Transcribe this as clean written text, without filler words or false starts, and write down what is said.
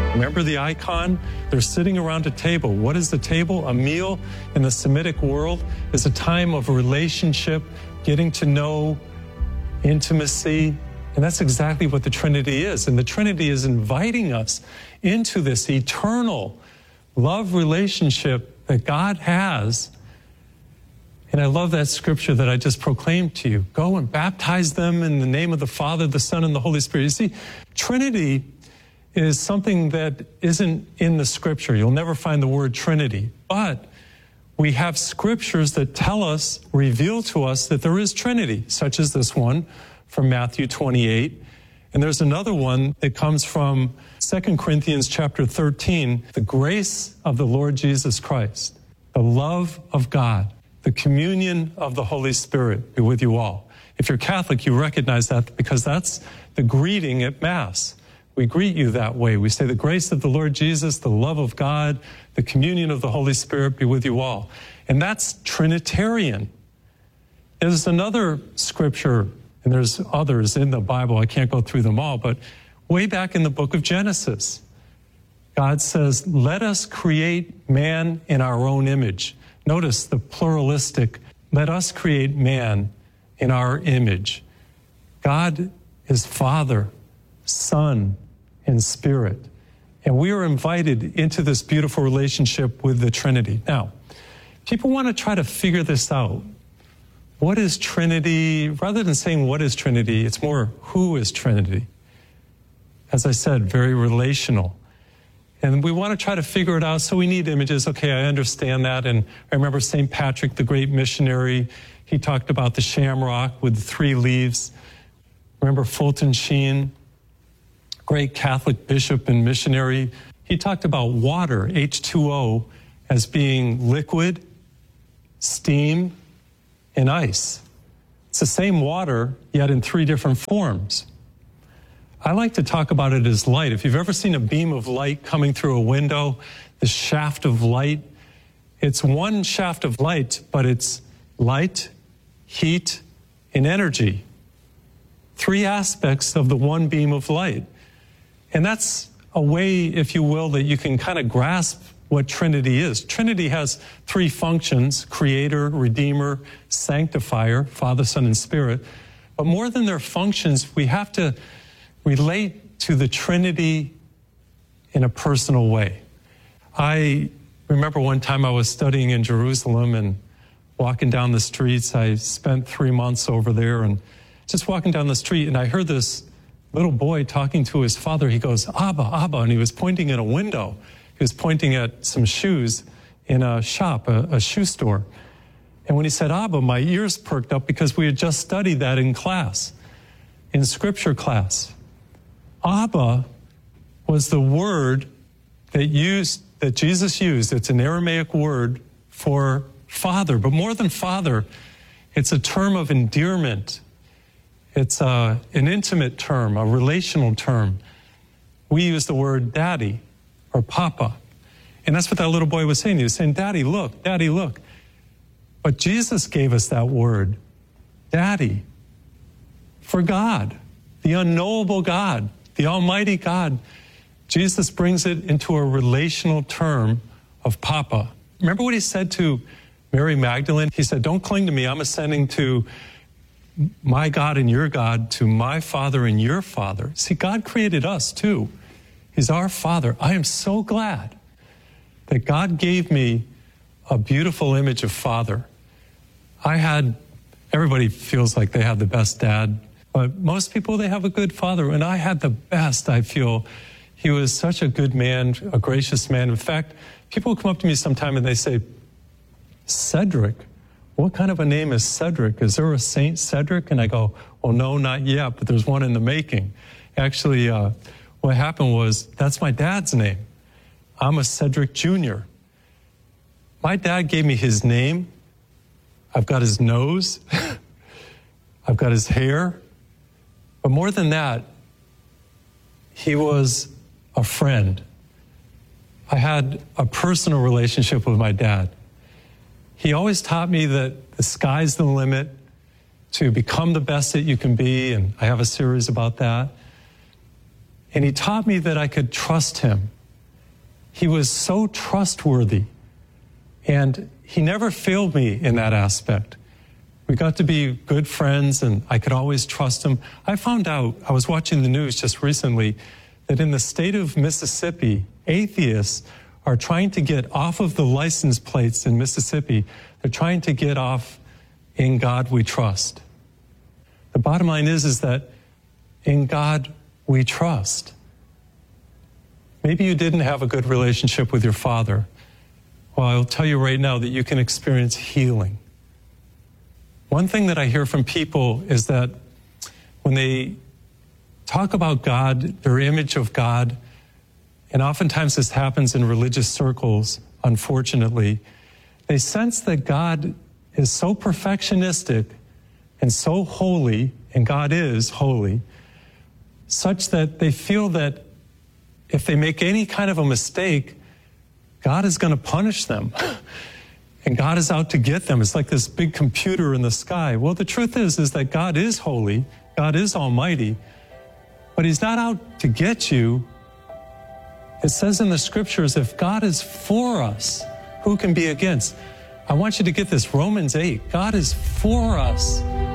Remember the icon? They're sitting around a table. What is the table? A meal in the Semitic world is a time of relationship, getting to know, intimacy. And that's exactly what the Trinity is. And the Trinity is inviting us into this eternal love relationship that God has. And I love that scripture that I just proclaimed to you. Go and baptize them in the name of the Father, the Son, and the Holy Spirit. You see, Trinity is something that isn't in the scripture. You'll never find the word Trinity. But we have scriptures that tell us, reveal to us that there is Trinity, such as this one from Matthew 28. And there's another one that comes from 2 Corinthians chapter 13, the grace of the Lord Jesus Christ, the love of God, the communion of the Holy Spirit be with you all. If you're Catholic, you recognize that because that's the greeting at Mass. We greet you that way. We say the grace of the Lord Jesus, the love of God, the communion of the Holy Spirit be with you all. And that's Trinitarian. There's another scripture, and there's others in the Bible. I can't go through them all, but way back in the book of Genesis, God says, let us create man in our own image. Notice the pluralistic, let us create man in our image. God is Father, Son, and Spirit. And we are invited into this beautiful relationship with the Trinity. Now, people want to try to figure this out. What is Trinity? Rather than saying what is Trinity, it's more who is Trinity. As I said, very relational. And we want to try to figure it out, so we need images. Okay, I understand that. And I remember St. Patrick, the great missionary, he talked about the shamrock with the 3 leaves. Remember Fulton Sheen, great Catholic bishop and missionary. He talked about water, H2O, as being liquid, steam, and ice. It's the same water, yet in 3 different forms. I like to talk about it as light. If you've ever seen a beam of light coming through a window, the shaft of light, it's one shaft of light, but it's light, heat, and energy. 3 aspects of the one beam of light. And that's a way, if you will, that you can kind of grasp what Trinity is. Trinity has 3 functions: creator, redeemer, sanctifier, Father, Son, and Spirit. But more than their functions, we have to relate to the Trinity in a personal way. I remember one time I was studying in Jerusalem and walking down the streets. I spent 3 months over there and just walking down the street, and I heard this little boy talking to his father. He goes, Abba, Abba, and he was pointing at a window. He was pointing at some shoes in a shop, a shoe store. And when he said Abba, my ears perked up because we had just studied that in class, in scripture class. Abba was the word that Jesus used. It's an Aramaic word for father, but more than father, it's a term of endearment. It's an intimate term, a relational term. We use the word daddy or papa. And that's what that little boy was saying. He was saying, Daddy, look, Daddy, look. But Jesus gave us that word, daddy, for God, the unknowable God, the Almighty God. Jesus brings it into a relational term of papa. Remember what he said to Mary Magdalene? He said, don't cling to me. I'm ascending to my God and your God, to my Father and your Father. See, God created us too. He's our Father. I am so glad that God gave me a beautiful image of Father. Everybody feels like they have the best dad, but most people, they have a good father, and I had the best, I feel. He was such a good man, a gracious man. In fact, people come up to me sometime and they say, Cedric, what kind of a name is Cedric? Is there a Saint Cedric? And I go, well, no, not yet, but there's one in the making. Actually, what happened was, that's my dad's name. I'm a Cedric Jr. My dad gave me his name. I've got his nose. I've got his hair. But more than that, he was a friend. I had a personal relationship with my dad. He always taught me that the sky's the limit to become the best that you can be, and I have a series about that. And he taught me that I could trust him. he was so trustworthy. And he never failed me in that aspect. We got to be good friends, and I could always trust him. I found out, I was watching the news just recently, that in the state of Mississippi, atheists are trying to get off of the license plates in Mississippi. They're trying to get off "In God We Trust." The bottom line is that in God we trust. Maybe you didn't have a good relationship with your father. Well, I'll tell you right now that you can experience healing. One thing that I hear from people is that when they talk about God, their image of God, and oftentimes this happens in religious circles, unfortunately, they sense that God is so perfectionistic and so holy, and God is holy, such that they feel that if they make any kind of a mistake, God is going to punish them. And God is out to get them. It's like this big computer in the sky. Well, the truth is that God is holy. God is almighty. But he's not out to get you. It says in the scriptures, if God is for us, who can be against? I want you to get this, Romans 8. God is for us.